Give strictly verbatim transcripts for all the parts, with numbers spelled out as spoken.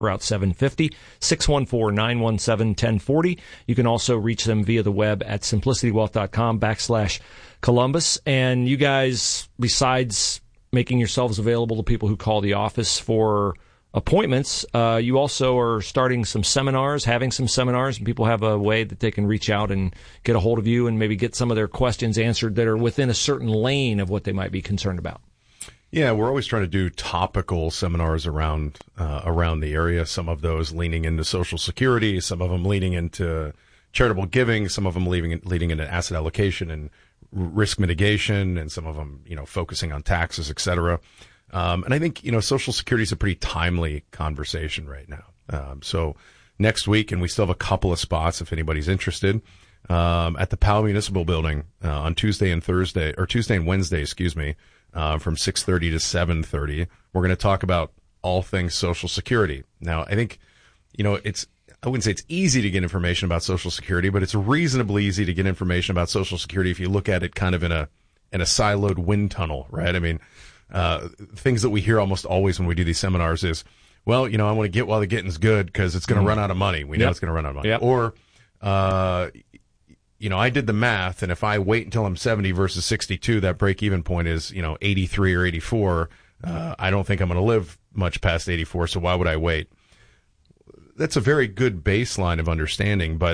Route seven fifty, six one four, nine one seven, one zero four zero. You can also reach them via the web at simplicitywealth.com backslash Columbus. And you guys, besides making yourselves available to people who call the office for appointments, uh, you also are starting some seminars, having some seminars, and people have a way that they can reach out and get a hold of you and maybe get some of their questions answered that are within a certain lane of what they might be concerned about. Yeah, we're always trying to do topical seminars around uh, around the area. Some of those leaning into Social Security, some of them leaning into charitable giving, some of them leading leading into asset allocation and risk mitigation, and some of them, you know, focusing on taxes, et cetera. Um, and I think, you know, Social Security is a pretty timely conversation right now. Um, so next week, and we still have a couple of spots if anybody's interested, um, at the Powell Municipal Building uh, on Tuesday and Thursday, or Tuesday and Wednesday, excuse me. Uh, from six thirty to seven thirty, we're going to talk about all things Social Security. Now, I think, you know, it's, I wouldn't say it's easy to get information about Social Security, but it's reasonably easy to get information about Social Security if you look at it kind of in a, in a siloed wind tunnel, right? I mean, uh, things that we hear almost always when we do these seminars is, well, you know, I want to get while the getting's good because it's going to mm. run out of money. We know yep. it's going to run out of money. Yep. Or, uh, you know, I did the math, and if I wait until I'm seventy versus sixty-two, that break-even point is, you know, eighty-three or eighty-four. Uh, I don't think I'm going to live much past eighty-four, so why would I wait? That's a very good baseline of understanding, but,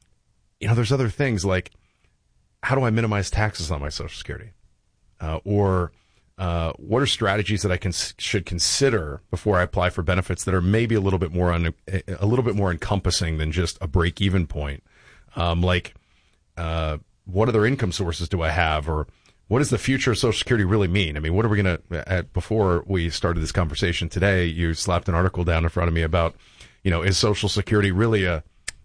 you know, there's other things like, how do I minimize taxes on my Social Security? Uh, or uh, what are strategies that I can, should consider before I apply for benefits that are maybe a little bit more un, a little bit more encompassing than just a break-even point? Um, like, Uh, what other income sources do I have, or what does the future of Social Security really mean? I mean, what are we going to, before we started this conversation today, you slapped an article down in front of me about, you know, is Social Security really a,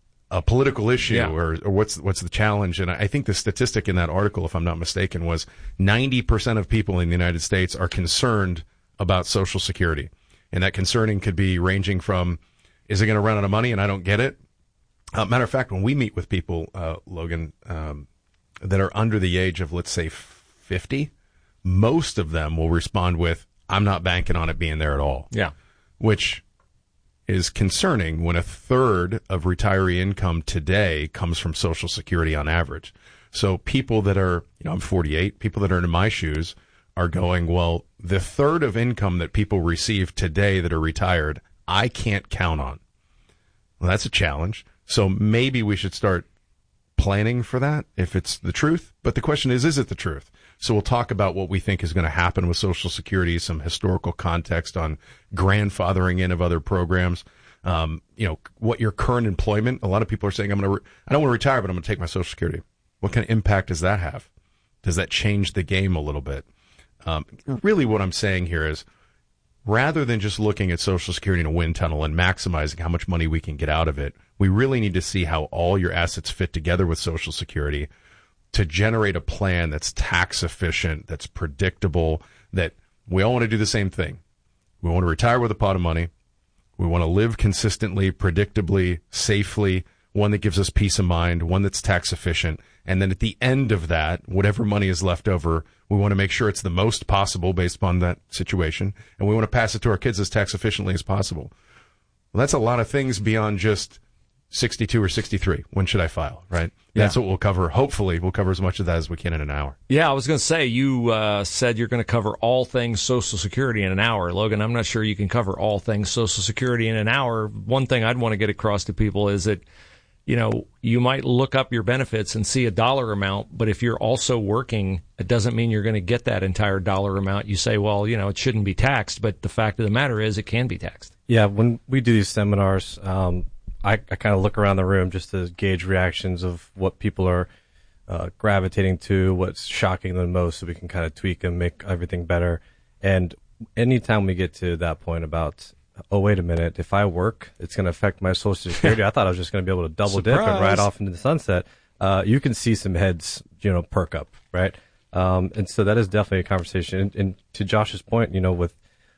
a political issue, yeah. or, or what's, what's the challenge? And I think the statistic in that article, if I'm not mistaken, was ninety percent of people in the United States are concerned about Social Security. And that concerning could be ranging from, is it going to run out of money and I don't get it? Uh, matter of fact, when we meet with people, uh, Logan, um, that are under the age of, let's say, fifty, most of them will respond with, I'm not banking on it being there at all. Yeah. Which is concerning when a third of retiree income today comes from Social Security on average. So people that are, you know, I'm forty-eight, people that are in my shoes are going, well, the third of income that people receive today that are retired, I can't count on. Well, that's a challenge. So maybe we should start planning for that if it's the truth. But the question is, is it the truth? So we'll talk about what we think is going to happen with Social Security, some historical context on grandfathering in of other programs. Um, you know, what your current employment, a lot of people are saying, I'm going to, re- I don't want to retire, but I'm going to take my Social Security. What kind of impact does that have? Does that change the game a little bit? Um, really what I'm saying here is, rather than just looking at Social Security in a wind tunnel and maximizing how much money we can get out of it, we really need to see how all your assets fit together with Social Security to generate a plan that's tax efficient, that's predictable, that we all want to do the same thing. We want to retire with a pot of money. We want to live consistently, predictably, safely, one that gives us peace of mind, one that's tax efficient. And then at the end of that, whatever money is left over, we want to make sure it's the most possible based upon that situation. And we want to pass it to our kids as tax efficiently as possible. Well, that's a lot of things beyond just sixty-two or sixty-three. When should I file, right? Yeah. That's what we'll cover. Hopefully, we'll cover as much of that as we can in an hour. Yeah, I was going to say, you uh, said you're going to cover all things Social Security in an hour. Logan, I'm not sure you can cover all things Social Security in an hour. One thing I'd want to get across to people is that, you know, you might look up your benefits and see a dollar amount, but if you're also working, it doesn't mean you're going to get that entire dollar amount. You say, well, you know, it shouldn't be taxed, but the fact of the matter is it can be taxed. Yeah, when we do these seminars, um, I, I kind of look around the room just to gauge reactions of what people are uh, gravitating to, what's shocking them most, so we can kind of tweak and make everything better. And anytime we get to that point about, oh, wait a minute, if I work, it's going to affect my Social Security. I thought I was just going to be able to double Surprise. dip and ride off into the sunset. Uh, you can see some heads, you know, perk up, right? Um, and so that is definitely a conversation. And, and to Josh's point, you know, with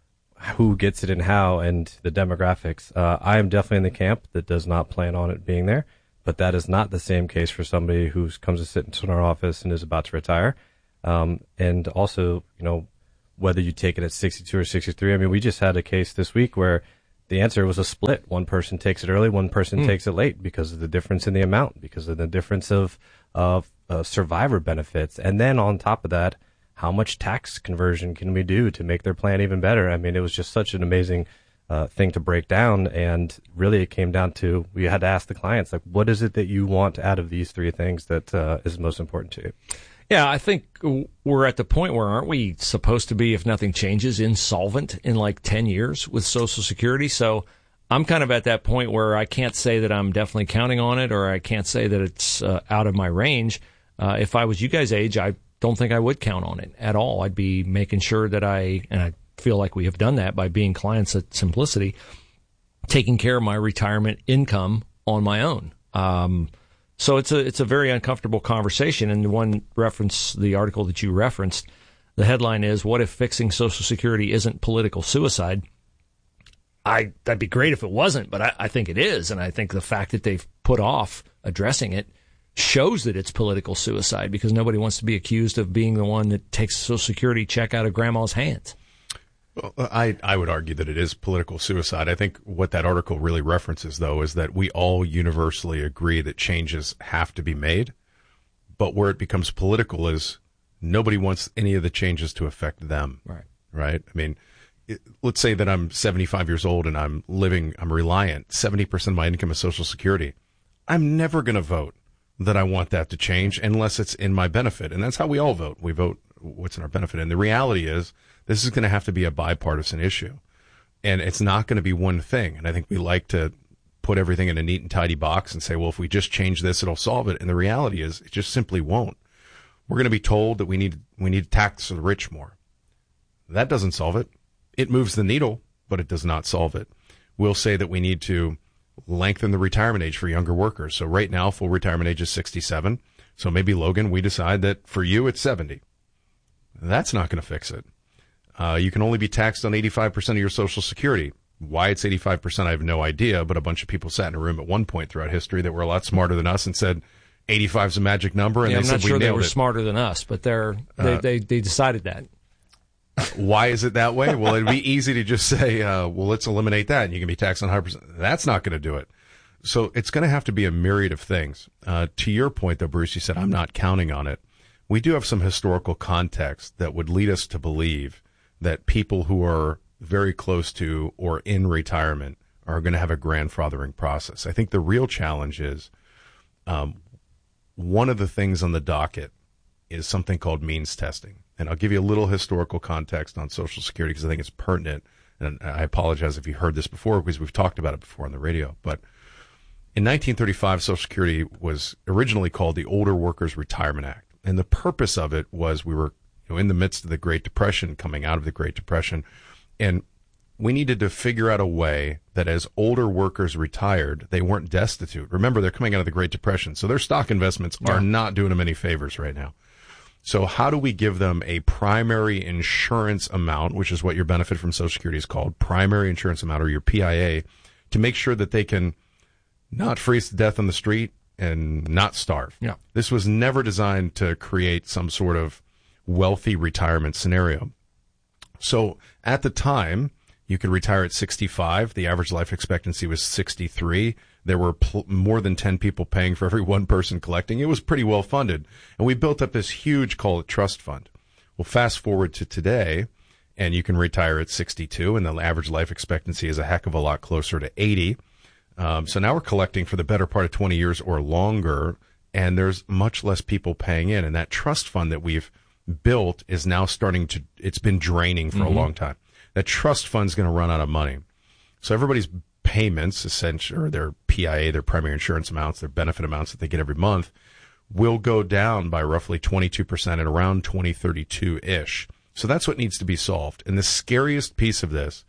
who gets it and how and the demographics, uh, I am definitely in the camp that does not plan on it being there. But that is not the same case for somebody who comes to sit in our office and is about to retire. Um, and also, you know, whether you take it at sixty-two or sixty-three. I mean, we just had a case this week where the answer was a split. One person takes it early, one person mm. takes it late because of the difference in the amount, because of the difference of, of uh, survivor benefits. And then on top of that, how much tax conversion can we do to make their plan even better? I mean, it was just such an amazing uh, thing to break down. And really it came down to, we had to ask the clients, like, what is it that you want out of these three things that uh, is most important to you? Yeah, I think we're at the point where aren't we supposed to be, if nothing changes, insolvent in like ten years with Social Security? So I'm kind of at that point where I can't say that I'm definitely counting on it, or I can't say that it's uh, out of my range. Uh, if I was you guys' age, I don't think I would count on it at all. I'd be making sure that I, and I feel like we have done that by being clients at Simplicity, taking care of my retirement income on my own. Um So it's a it's a very uncomfortable conversation. And the one reference, the article that you referenced, the headline is, "What if fixing Social Security isn't political suicide?" I that'd be great if it wasn't, but I, I think it is. And I think the fact that they've put off addressing it shows that it's political suicide, because nobody wants to be accused of being the one that takes a Social Security check out of grandma's hands. Well, I, I would argue that it is political suicide. I think what that article really references, though, is that we all universally agree that changes have to be made. But where it becomes political is nobody wants any of the changes to affect them. Right. Right? I mean, it, let's say that I'm seventy-five years old and I'm living, I'm reliant, seventy percent of my income is Social Security. I'm never going to vote that I want that to change unless it's in my benefit. And that's how we all vote. We vote what's in our benefit. And the reality is, this is going to have to be a bipartisan issue, and it's not going to be one thing. And I think we like to put everything in a neat and tidy box and say, well, if we just change this, it'll solve it. And the reality is it just simply won't. We're going to be told that we need, we need to tax the rich more. That doesn't solve it. It moves the needle, but it does not solve it. We'll say that we need to lengthen the retirement age for younger workers. So right now, full retirement age is sixty-seven. So maybe, Logan, we decide that for you, it's seventy. That's not going to fix it. Uh, you can only be taxed on eighty-five percent of your Social Security. Why it's eighty-five percent, I have no idea, but a bunch of people sat in a room at one point throughout history that were a lot smarter than us and said eighty-five is a magic number, and yeah, they I'm not said sure we they nailed were it. Smarter than us, but they're, they, uh, they, they decided that. Why is it that way? Well, it'd be easy to just say, uh, well, let's eliminate that, and you can be taxed on one hundred percent. That's not going to do it. So it's going to have to be a myriad of things. Uh, to your point, though, Bruce, you said, I'm not counting on it. We do have some historical context that would lead us to believe that people who are very close to or in retirement are going to have a grandfathering process. I think the real challenge is um, one of the things on the docket is something called means testing. And I'll give you a little historical context on Social Security because I think it's pertinent. And I apologize if you heard this before because we've talked about it before on the radio. But in nineteen thirty-five, Social Security was originally called the Older Workers Retirement Act. And the purpose of it was we were you know, in the midst of the Great Depression, coming out of the Great Depression, and we needed to figure out a way that as older workers retired, they weren't destitute. Remember, they're coming out of the Great Depression, so their stock investments yeah. are not doing them any favors right now. So how do we give them a primary insurance amount, which is what your benefit from Social Security is called, primary insurance amount, or your P I A, to make sure that they can not freeze to death on the street and not starve? Yeah. This was never designed to create some sort of wealthy retirement scenario. So at the time, you could retire at sixty-five. The average life expectancy was sixty-three. There were pl- more than ten people paying for every one person collecting. It was pretty well funded. And we built up this huge, call it trust fund. Well, fast forward to today, and you can retire at sixty-two, and the average life expectancy is a heck of a lot closer to eighty. Um, so now we're collecting for the better part of twenty years or longer, and there's much less people paying in. And that trust fund that we've built is now starting to, it's been draining for mm-hmm. a long time. That trust fund's going to run out of money. So everybody's payments, essentially, or their P I A, their primary insurance amounts, their benefit amounts that they get every month, will go down by roughly twenty-two percent at around twenty thirty-two-ish. So that's what needs to be solved. And the scariest piece of this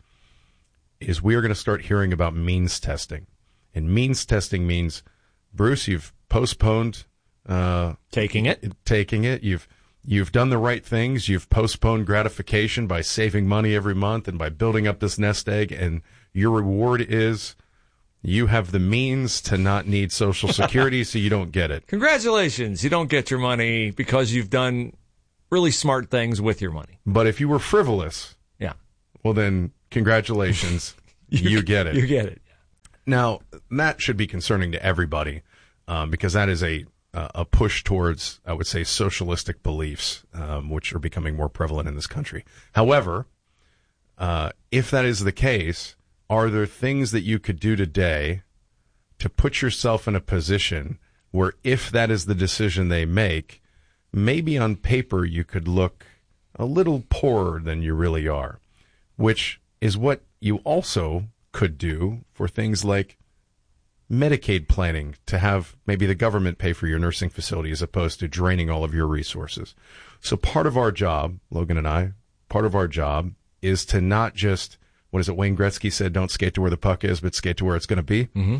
is we are going to start hearing about means testing. And means testing means, Bruce, you've postponed uh, taking it. Taking it. You've You've done the right things. You've postponed gratification by saving money every month and by building up this nest egg. And your reward is you have the means to not need Social Security, so you don't get it. Congratulations. You don't get your money because you've done really smart things with your money. But if you were frivolous, yeah, well then, congratulations. you get it. You get it. Now, that should be concerning to everybody um, because that is a uh, a push towards, I would say, socialistic beliefs, um, which are becoming more prevalent in this country. However, uh, if that is the case, are there things that you could do today to put yourself in a position where if that is the decision they make, maybe on paper you could look a little poorer than you really are, which is what you also could do for things like Medicaid planning, to have maybe the government pay for your nursing facility as opposed to draining all of your resources. So part of our job, Logan and I, part of our job is to not just, what is it, Wayne Gretzky said, don't skate to where the puck is, but skate to where it's going to be. Mm-hmm.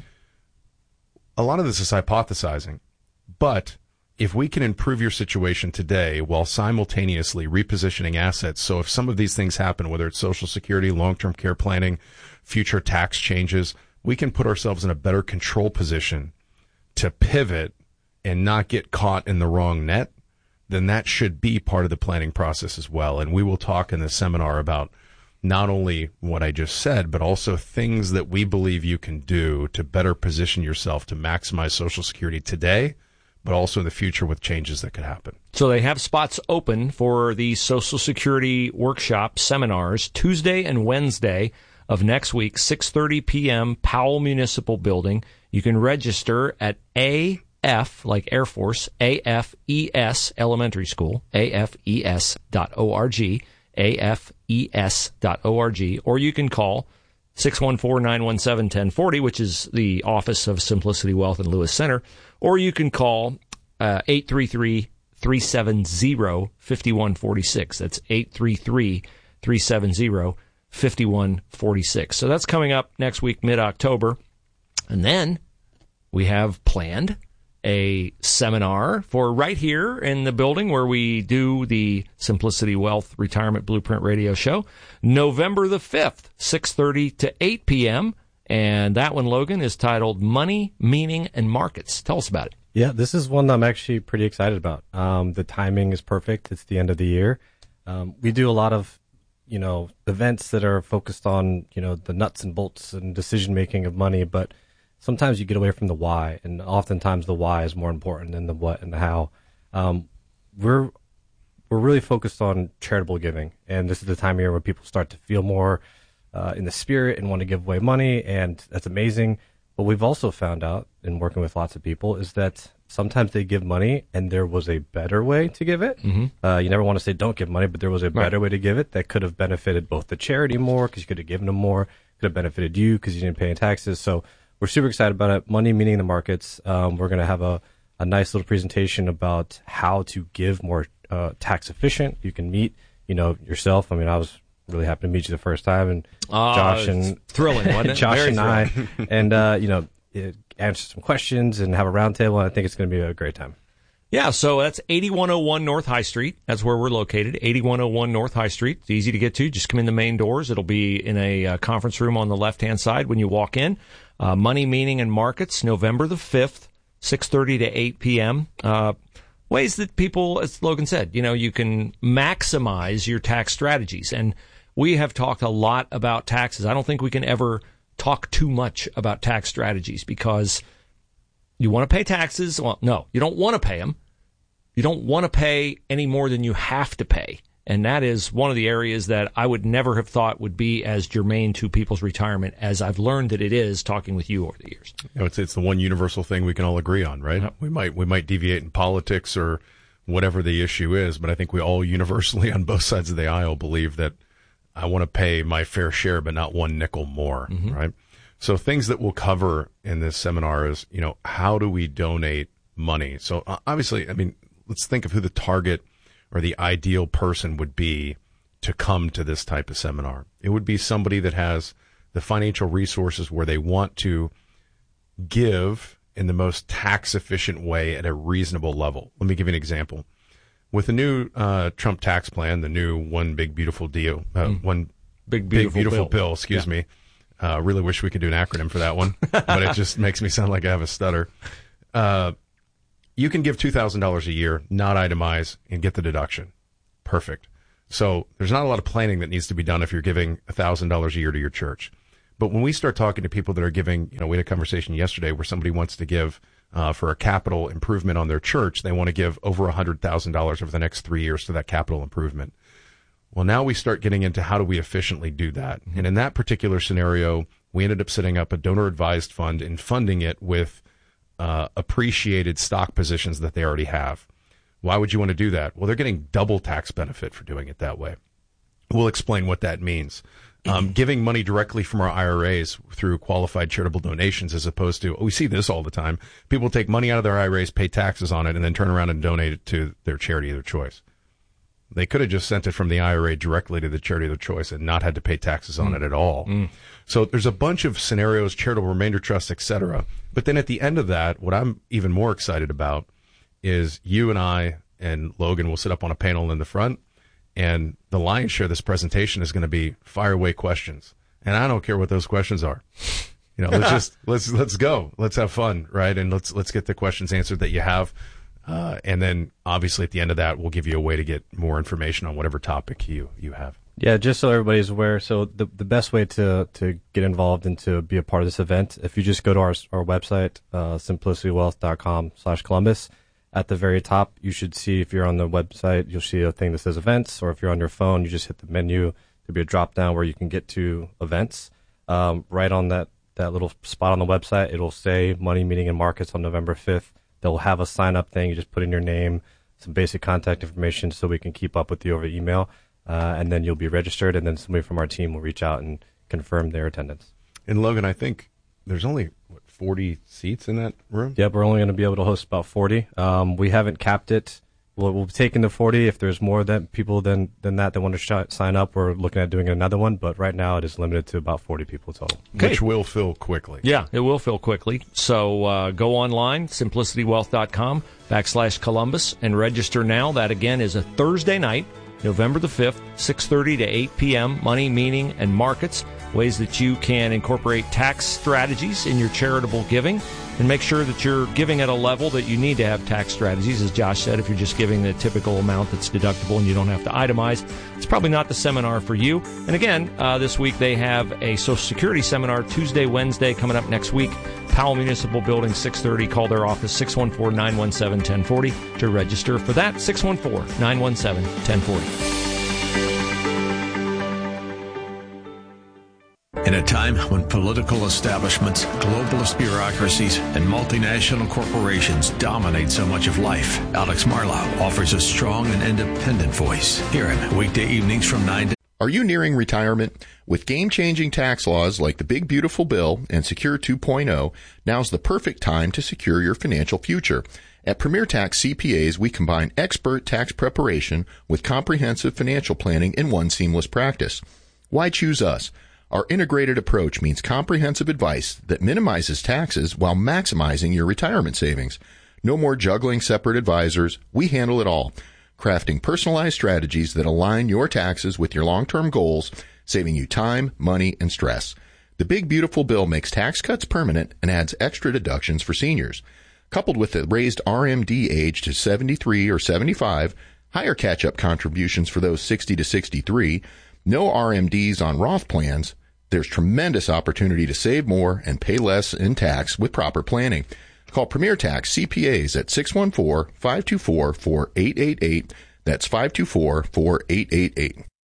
A lot of this is hypothesizing, but if we can improve your situation today while simultaneously repositioning assets, so if some of these things happen, whether it's Social Security, long-term care planning, future tax changes, we can put ourselves in a better control position to pivot and not get caught in the wrong net, then that should be part of the planning process as well. And we will talk in the seminar about not only what I just said, but also things that we believe you can do to better position yourself to maximize Social Security today, but also in the future with changes that could happen. So they have spots open for the Social Security workshop seminars Tuesday and Wednesday of next week, six thirty p.m., Powell Municipal Building. You can register at A F, like Air Force, A F E S Elementary School, A F E S dot org, A F E S dot org, or you can call six one four, nine one seven, one zero four zero, which is the office of Simplicity Wealth and Lewis Center, or you can call uh, eight three three, three seven zero, five one four six. That's eight three three, three seven zero, five one four six. So that's coming up next week, mid-October. And then we have planned a seminar for right here in the building where we do the Simplicity Wealth Retirement Blueprint Radio Show, November the fifth, six thirty to eight p.m. And that one, Logan, is titled Money, Meaning, and Markets. Tell us about it. Yeah, this is one I'm actually pretty excited about. Um, the timing is perfect. It's the end of the year. Um, we do a lot of, you know, events that are focused on, you know, the nuts and bolts and decision making of money, but sometimes you get away from the why, and oftentimes the why is more important than the what and the how. Um, we're we're really focused on charitable giving, and this is the time of year where people start to feel more uh, in the spirit and want to give away money, and that's amazing. But we've also found out in working with lots of people is that sometimes they give money and there was a better way to give it. Mm-hmm. Uh, you never want to say don't give money, but there was a better right. way to give it that could have benefited both the charity more because you could have given them more, could have benefited you because you didn't pay any taxes. So we're super excited about it. Money, meaning the markets. Um, we're going to have a, a nice little presentation about how to give more uh, tax efficient. You can meet, you know, yourself. I mean, I was really happy to meet you the first time, and uh, Josh and thrilling, wasn't it? Josh Very and I, thrilling. and uh, you know, it, answer some questions and have a roundtable. And I think it's going to be a great time. Yeah, so that's eighty-one oh one North High Street. That's where we're located, eighty-one oh one North High Street. It's easy to get to. Just come in the main doors. It'll be in a uh, conference room on the left-hand side when you walk in. Uh, Money, Meaning, and Markets, November the fifth, six thirty to eight p.m. Uh, ways that people, as Logan said, you know, you can maximize your tax strategies. And we have talked a lot about taxes. I don't think we can ever talk too much about tax strategies because you want to pay taxes. Well, no, you don't want to pay them. You don't want to pay any more than you have to pay. And that is one of the areas that I would never have thought would be as germane to people's retirement as I've learned that it is talking with you over the years. You know, it's it's the one universal thing we can all agree on, right? Yep. We might we might deviate in politics or whatever the issue is, but I think we all universally on both sides of the aisle believe that I want to pay my fair share, but not one nickel more, mm-hmm. right? So things that we'll cover in this seminar is, you know, how do we donate money? So uh, obviously, I mean, let's think of who the target or the ideal person would be to come to this type of seminar. It would be somebody that has the financial resources where they want to give in the most tax efficient way at a reasonable level. Let me give you an example. With the new uh, Trump tax plan, the new one big beautiful deal, uh, mm. one big beautiful, big, beautiful bill. bill, excuse yeah. me. Uh, really wish we could do an acronym for that one, but it just makes me sound like I have a stutter. Uh, you can give two thousand dollars a year, not itemize, and get the deduction. Perfect. So there's not a lot of planning that needs to be done if you're giving one thousand dollars a year to your church. But when we start talking to people that are giving, you know, we had a conversation yesterday where somebody wants to give uh, for a capital improvement on their church. They want to give over one hundred thousand dollars over the next three years to that capital improvement. Well, now we start getting into how do we efficiently do that. And in that particular scenario, we ended up setting up a donor-advised fund and funding it with uh, appreciated stock positions that they already have. Why would you want to do that? Well, they're getting double tax benefit for doing it that way. We'll explain what that means. Um, giving money directly from our I R As through qualified charitable donations as opposed to, oh, we see this all the time. People take money out of their I R As, pay taxes on it, and then turn around and donate it to their charity of their choice. They could have just sent it from the I R A directly to the charity of their choice and not had to pay taxes on mm. it at all. Mm. So there's a bunch of scenarios, charitable remainder trusts, et cetera. But then at the end of that, what I'm even more excited about is you and I and Logan will sit up on a panel in the front, and the lion's share of this presentation is going to be fire away questions. And I don't care what those questions are. You know, let's just, let's, let's go. Let's have fun, right? And let's, let's get the questions answered that you have. Uh, and then obviously at the end of that, we'll give you a way to get more information on whatever topic you, you have. Yeah, just so everybody's aware. So the, the best way to, to get involved and to be a part of this event, if you just go to our, our website, uh, simplicitywealth.com slash Columbus. At the very top, you should see, if you're on the website, you'll see a thing that says events, or if you're on your phone, you just hit the menu. There'll be a drop down where you can get to events. Um, right on that, that little spot on the website, it'll say Money Meeting and Markets on November fifth. They'll have a sign up thing. You just put in your name, some basic contact information so we can keep up with you over email. Uh, and then you'll be registered, and then somebody from our team will reach out and confirm their attendance. And Logan, I think there's only, what, forty seats in that room? Yep, we're only going to be able to host about forty. Um, we haven't capped it. We'll, we'll be taking the forty. If there's more than people than, than that that want to sh- sign up, we're looking at doing another one. But right now, it is limited to about forty people total. Okay. Which will fill quickly. Yeah, it will fill quickly. So uh, go online, simplicitywealth.com backslash Columbus, and register now. That, again, is a Thursday night, November the fifth, six thirty to eight p.m., Money, Meaning, and Markets. Ways that you can incorporate tax strategies in your charitable giving and make sure that you're giving at a level that you need to have tax strategies. As Josh said, if you're just giving the typical amount that's deductible and you don't have to itemize, it's probably not the seminar for you. And again, uh, this week they have a Social Security seminar Tuesday, Wednesday coming up next week. Powell Municipal Building, six thirty. Call their office, six one four, nine one seven, one oh four oh to register for that, six one four, nine one seven, one oh four oh. In a time when political establishments, globalist bureaucracies, and multinational corporations dominate so much of life, Alex Marlow offers a strong and independent voice. Hear him weekday evenings from nine to... Are you nearing retirement? With game-changing tax laws like the Big Beautiful Bill and Secure two point oh, now's the perfect time to secure your financial future. At Premier Tax C P As, we combine expert tax preparation with comprehensive financial planning in one seamless practice. Why choose us? Our integrated approach means comprehensive advice that minimizes taxes while maximizing your retirement savings. No more juggling separate advisors. We handle it all, crafting personalized strategies that align your taxes with your long-term goals, saving you time, money, and stress. The Big Beautiful Bill makes tax cuts permanent and adds extra deductions for seniors. Coupled with the raised R M D age to seventy-three or seventy-five, higher catch-up contributions for those sixty to sixty-three, no R M Ds on Roth plans, there's tremendous opportunity to save more and pay less in tax with proper planning. Call Premier Tax C P As at six one four, five two four, four eight eight eight. That's five two four, four eight eight eight.